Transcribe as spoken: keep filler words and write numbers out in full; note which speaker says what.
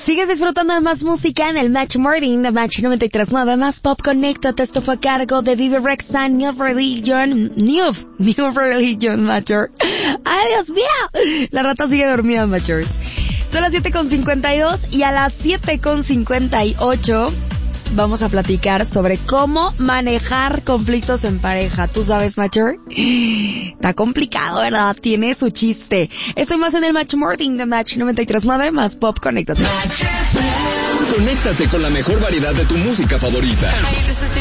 Speaker 1: Sigues disfrutando de más música en el Match Morning de Match noventa y tres punto nueve. Más Pop Connected. Esto fue a cargo de Vivi Rexstein, New Religion, New, New Religion Mature. ¡Ay, Dios mío! La rata sigue dormida, Matures. Son las siete con cincuenta y dos y a las siete con cincuenta y ocho vamos a platicar sobre cómo manejar conflictos en pareja. ¿Tú sabes, Mature? Está complicado, ¿verdad? Tiene su chiste. Estoy más en el Match Morning de Match noventa y tres punto nueve, más Pop Connected.
Speaker 2: Conéctate con la mejor variedad de tu música favorita.